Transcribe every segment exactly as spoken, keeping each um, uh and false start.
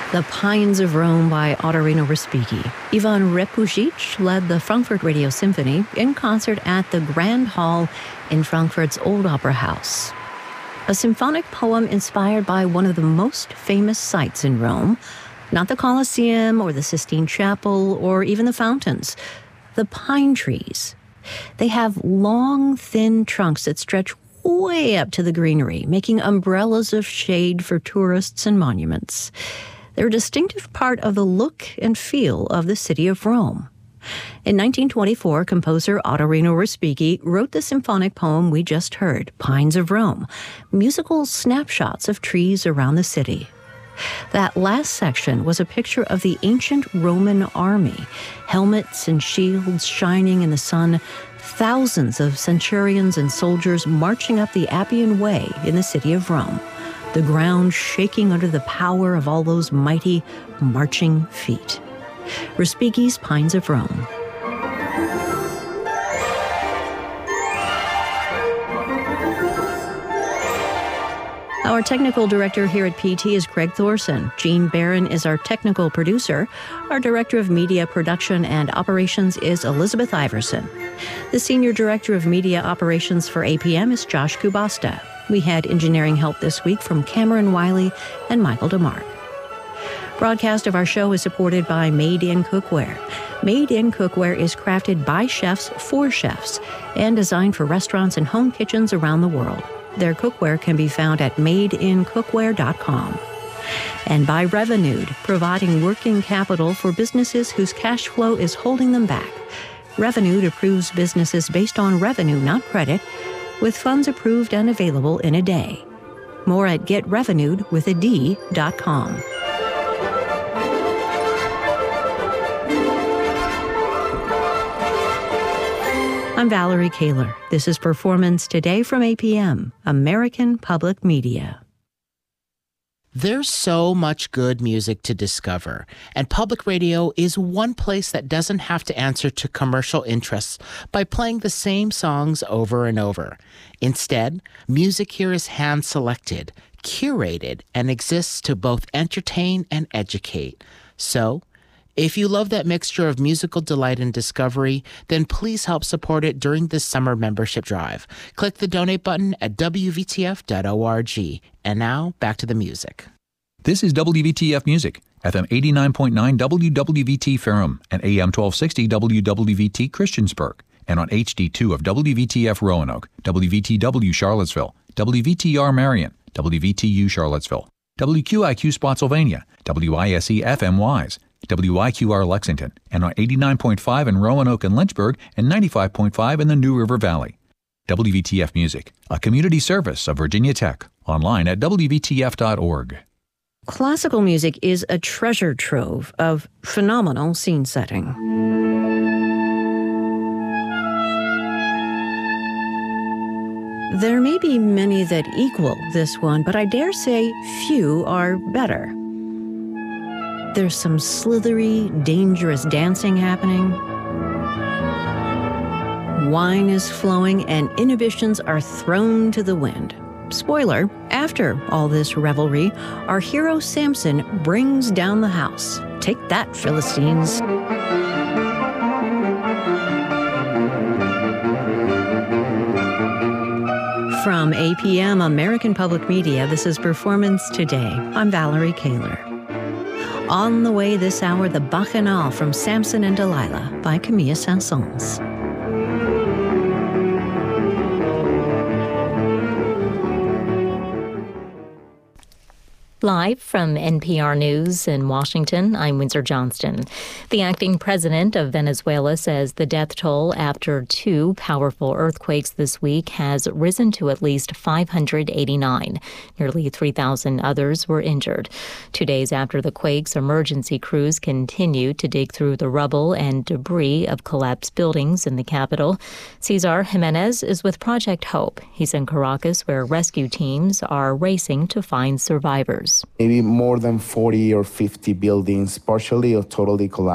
The Pines of Rome by Ottorino Respighi. Ivan Repusic led the Frankfurt Radio Symphony in concert at the Grand Hall in Frankfurt's Old Opera House. A symphonic poem inspired by one of the most famous sights in Rome, not the Colosseum or the Sistine Chapel or even the fountains, the pine trees. They have long, thin trunks that stretch way up to the greenery, making umbrellas of shade for tourists and monuments. They're a distinctive part of the look and feel of the city of Rome. In nineteen twenty-four, composer Ottorino Respighi wrote the symphonic poem we just heard, Pines of Rome, musical snapshots of trees around the city. That last section was a picture of the ancient Roman army, helmets and shields shining in the sun, thousands of centurions and soldiers marching up the Appian Way in the city of Rome, the ground shaking under the power of all those mighty marching feet. Respighi's Pines of Rome. Our technical director here at P T is Craig Thorson. Gene Barron is our technical producer. Our director of media production and operations is Elizabeth Iverson. The senior director of media operations for A P M is Josh Kubasta. We had engineering help this week from Cameron Wiley and Michael DeMark. Broadcast of our show is supported by Made in Cookware. Made in Cookware is crafted by chefs for chefs and designed for restaurants and home kitchens around the world. Their cookware can be found at made in cookware dot com. And by Revenued, providing working capital for businesses whose cash flow is holding them back. Revenued approves businesses based on revenue, not credit, with funds approved and available in a day. More at get revenued with a D dot com. I'm Valerie Kaler. This is Performance Today from A P M, American Public Media. There's so much good music to discover, and public radio is one place that doesn't have to answer to commercial interests by playing the same songs over and over. Instead, music here is hand-selected, curated, and exists to both entertain and educate. So, if you love that mixture of musical delight and discovery, then please help support it during this summer membership drive. Click the donate button at w v t f dot org. And now, back to the music. This is W V T F Music, F M eighty-nine point nine W W V T Ferrum and A M twelve sixty W W V T Christiansburg, and on H D two of W V T F Roanoke, W V T W Charlottesville, W V T R Marion, W V T U Charlottesville, W Q I Q Spotsylvania, W I S E F M Wise, W I Q R Lexington, and on eighty-nine point five in Roanoke and Lynchburg, and ninety-five point five in the New River Valley. W V T F Music, a community service of Virginia Tech, online at w v t f dot org. Classical music is a treasure trove of phenomenal scene setting. There may be many that equal this one, but I dare say few are better. There's some slithery, dangerous dancing happening. Wine is flowing and inhibitions are thrown to the wind. Spoiler, after all this revelry, our hero Samson brings down the house. Take that, Philistines. From A P M American Public Media, this is Performance Today. I'm Valerie Kaler. On the way this hour, the Bacchanal from Samson and Delilah by Camille Saint-Saëns. Live from N P R News in Washington, I'm Windsor Johnston. The acting president of Venezuela says the death toll after two powerful earthquakes this week has risen to at least five hundred eighty-nine. Nearly three thousand others were injured. Two days after the quakes, emergency crews continued to dig through the rubble and debris of collapsed buildings in the capital. Cesar Jimenez is with Project Hope. He's in Caracas, where rescue teams are racing to find survivors. Maybe more than forty or fifty buildings partially or totally collapsed.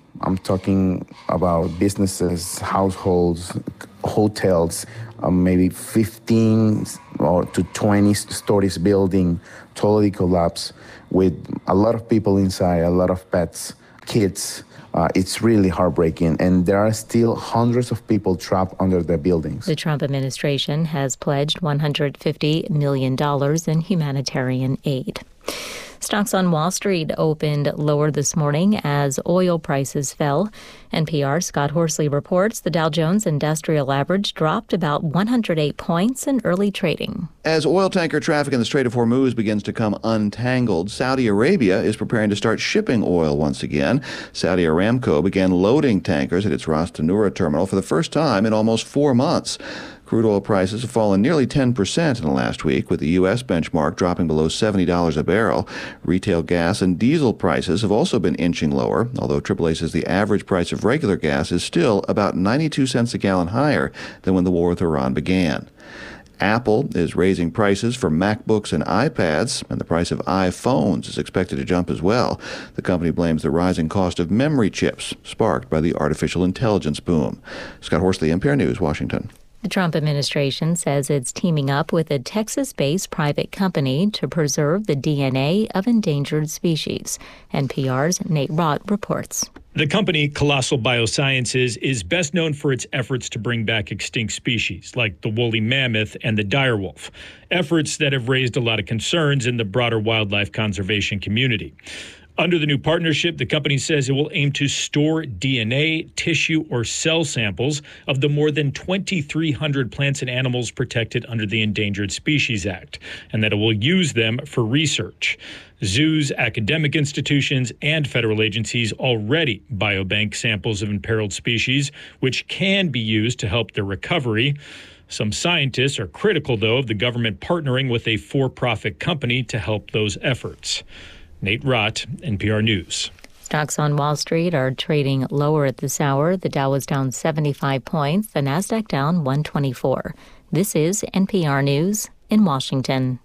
I'm talking about businesses, households, hotels, um, maybe fifteen or to twenty stories building totally collapsed with a lot of people inside, a lot of pets, kids. Uh, it's really heartbreaking, and there are still hundreds of people trapped under the buildings. The Trump administration has pledged one hundred fifty million dollars in humanitarian aid. Stocks on Wall Street opened lower this morning as oil prices fell. N P R's Scott Horsley reports the Dow Jones Industrial Average dropped about one hundred eight points in early trading. As oil tanker traffic in the Strait of Hormuz begins to come untangled, Saudi Arabia is preparing to start shipping oil once again. Saudi Aramco began loading tankers at its Ras Tanura terminal for the first time in almost four months. Crude oil prices have fallen nearly ten percent in the last week, with the U S benchmark dropping below seventy dollars a barrel. Retail gas and diesel prices have also been inching lower, although triple A says the average price of regular gas is still about ninety-two cents a gallon higher than when the war with Iran began. Apple is raising prices for MacBooks and iPads, and the price of iPhones is expected to jump as well. The company blames the rising cost of memory chips, sparked by the artificial intelligence boom. Scott Horsley, N P R News, Washington. The Trump administration says it's teaming up with a Texas-based private company to preserve the D N A of endangered species. N P R's Nate Rott reports. The company, Colossal Biosciences, is best known for its efforts to bring back extinct species like the woolly mammoth and the direwolf, efforts that have raised a lot of concerns in the broader wildlife conservation community. Under the new partnership, the company says it will aim to store D N A, tissue, or cell samples of the more than twenty-three hundred plants and animals protected under the Endangered Species Act, and that it will use them for research. Zoos, academic institutions, and federal agencies already biobank samples of imperiled species, which can be used to help their recovery. Some scientists are critical, though, of the government partnering with a for-profit company to help those efforts. Nate Rott, N P R News. Stocks on Wall Street are trading lower at this hour. The Dow was down seventy-five points, the Nasdaq down one twenty-four. This is N P R News in Washington.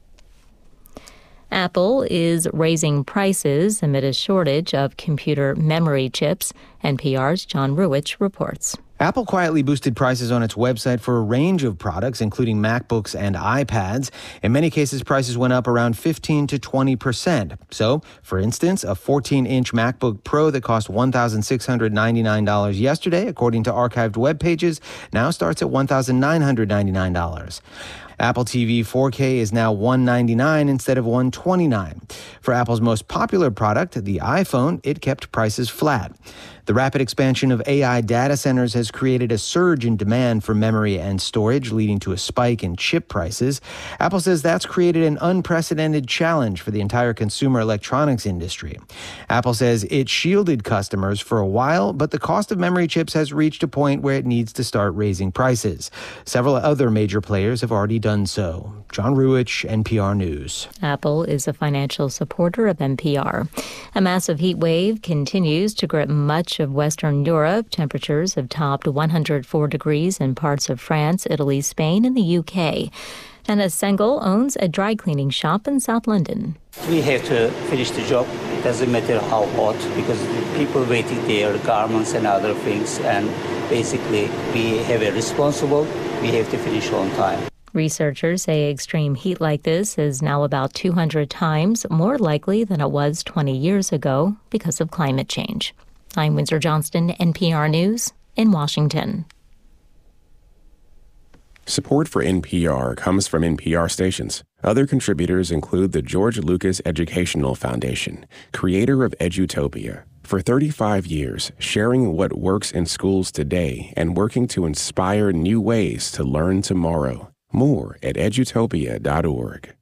Apple is raising prices amid a shortage of computer memory chips. N P R's John Ruwitch reports. Apple quietly boosted prices on its website for a range of products, including MacBooks and iPads. In many cases, prices went up around fifteen to twenty percent. So, for instance, a fourteen-inch MacBook Pro that cost one thousand six hundred ninety-nine dollars yesterday, according to archived web pages, now starts at one thousand nine hundred ninety-nine dollars. Apple T V four K is now one hundred ninety-nine dollars instead of one hundred twenty-nine dollars. For Apple's most popular product, the iPhone, it kept prices flat. The rapid expansion of A I data centers has created a surge in demand for memory and storage, leading to a spike in chip prices. Apple says that's created an unprecedented challenge for the entire consumer electronics industry. Apple says it shielded customers for a while, but the cost of memory chips has reached a point where it needs to start raising prices. Several other major players have already done so. John Ruwitch, N P R News. Apple is a financial supporter of N P R. A massive heat wave continues to grip much of Western Europe. Temperatures have topped one hundred four degrees in parts of France, Italy, Spain, and the U K. Dennis Sengel owns a dry cleaning shop in South London. We have to finish the job. It doesn't matter how hot, because people waiting their garments and other things, and basically we have a responsible, we have to finish on time. Researchers say extreme heat like this is now about two hundred times more likely than it was twenty years ago because of climate change. I'm Windsor Johnston, N P R News in Washington. Support for N P R comes from N P R stations. Other contributors include the George Lucas Educational Foundation, creator of Edutopia. For thirty-five years, sharing what works in schools today and working to inspire new ways to learn tomorrow. More at edutopia dot org.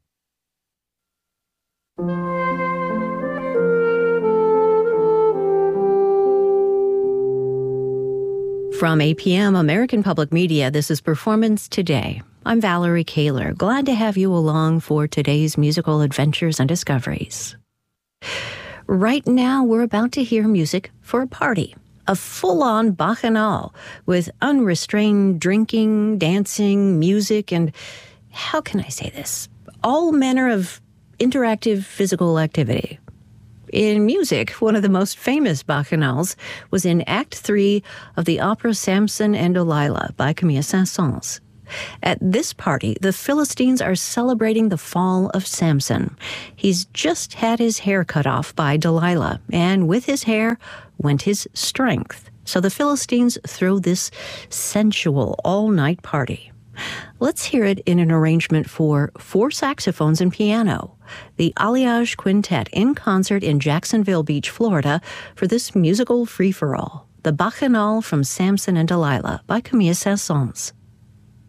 From A P M American Public Media, this is Performance Today. I'm Valerie Kaler. Glad to have you along for today's musical adventures and discoveries. Right now, we're about to hear music for a party. A full-on bacchanal with unrestrained drinking, dancing, music, and, how can I say this, all manner of interactive physical activity. In music, one of the most famous bacchanals was in Act Three of the opera Samson and Delilah by Camille Saint-Saëns. At this party, the Philistines are celebrating the fall of Samson. He's just had his hair cut off by Delilah, and with his hair went his strength. So the Philistines throw this sensual all-night party. Let's hear it in an arrangement for four saxophones and piano. The Alliage Quintet in concert in Jacksonville Beach, Florida, for this musical free-for-all. The Bacchanal from Samson and Delilah by Camille Saint-Saëns.